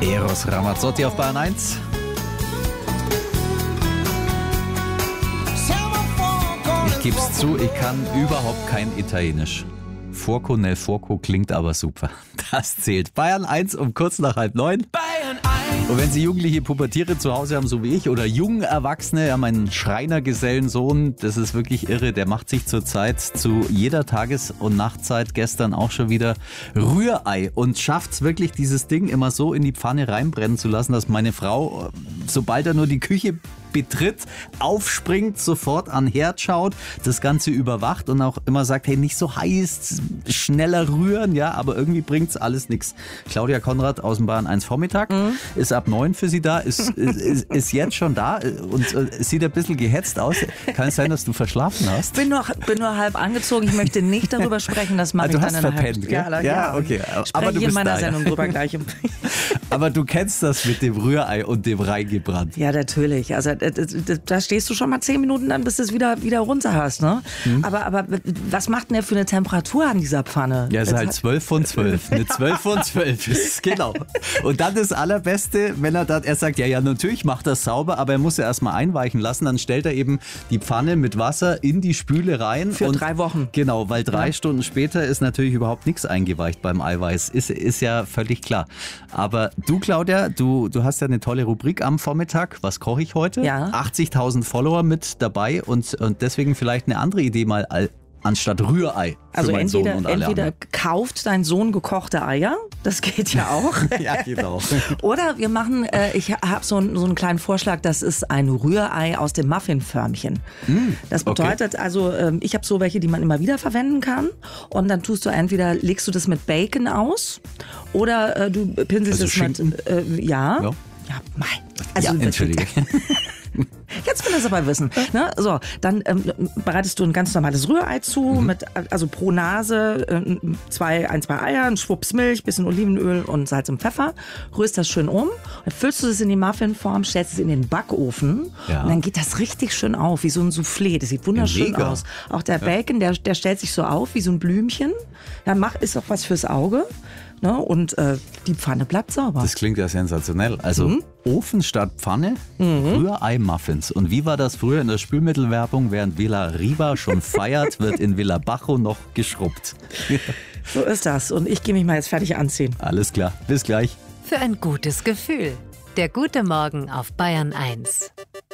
Eros Ramazzotti auf Bayern 1. Ich geb's zu, ich kann überhaupt kein Italienisch. Forco nel Forco klingt aber super. Das zählt. Bayern 1 um kurz nach 8:30. Bayern 1. Und wenn Sie jugendliche Pubertiere zu Hause haben, so wie ich, oder jungen Erwachsene, haben einen Schreinergesellensohn, das ist wirklich irre. Der macht sich zurzeit zu jeder Tages- und Nachtzeit, gestern auch schon wieder, Rührei und schafft es wirklich, dieses Ding immer so in die Pfanne reinbrennen zu lassen, dass meine Frau, sobald er nur die Küche betritt, aufspringt, sofort an den Herd schaut, das Ganze überwacht und auch immer sagt, hey, nicht so heiß, schneller rühren, ja, aber irgendwie bringt's alles nichts. Claudia Konrad aus dem Bayern 1 Vormittag ist ab 9 für Sie da, ist jetzt schon da und sieht ein bisschen gehetzt aus. Kann es sein, dass du verschlafen hast? Bin nur halb angezogen. Ich möchte nicht darüber sprechen, das mache ich dann in einer verpennt, gell? Ja, okay. Aber du in meiner Sendung drüber gleich. Aber du kennst das mit dem Rührei und dem reingebrannt. Ja, natürlich. Also da stehst du schon mal 10 Minuten dann, bis du es wieder runter hast. Ne? Aber was macht denn der für eine Temperatur an dieser Pfanne? Ja, es ist halt 12 von 12. Eine 12 von 12 ist genau. Und dann das Allerbeste, wenn er sagt, ja, natürlich macht er sauber, aber er muss ja erstmal einweichen lassen. Dann stellt er eben die Pfanne mit Wasser in die Spüle rein. Für 3 Wochen. Genau, weil 3 Stunden später ist natürlich überhaupt nichts eingeweicht beim Eiweiß. Ist ja völlig klar. Aber du, Claudia, du hast ja eine tolle Rubrik am Vormittag. Was koche ich heute? Ja. 80.000 Follower mit dabei und deswegen vielleicht eine andere Idee mal anstatt Rührei. Also entweder anderen. kauft dein Sohn gekochte Eier, das geht ja auch. Ja, genau. Oder wir machen, ich habe so einen kleinen Vorschlag, das ist ein Rührei aus dem Muffinförmchen. Das bedeutet also, ich habe so welche, die man immer wieder verwenden kann und dann legst du das mit Bacon aus oder du pinselst es mit, ja, mei. Also, Entschuldige. Jetzt will er es aber wissen. Ne? So, dann bereitest du ein ganz normales Rührei zu, also pro Nase ein, zwei Eier, ein Schwupps Milch, bisschen Olivenöl und Salz und Pfeffer. Rührst das schön um, dann füllst du es in die Muffinform, stellst es in den Backofen und dann geht das richtig schön auf, wie so ein Soufflé. Das sieht wunderschön aus. Auch der Bacon, der stellt sich so auf, wie so ein Blümchen. Ja, ist auch was fürs Auge. Ne? Und die Pfanne bleibt sauber. Das klingt ja sensationell. Also Ofen statt Pfanne, Rührei-Muffins. Und wie war das früher in der Spülmittelwerbung? Während Villa Riva schon feiert, wird in Villa Bajo noch geschrubbt. So ist das. Und ich gehe mich mal jetzt fertig anziehen. Alles klar. Bis gleich. Für ein gutes Gefühl. Der gute Morgen auf Bayern 1.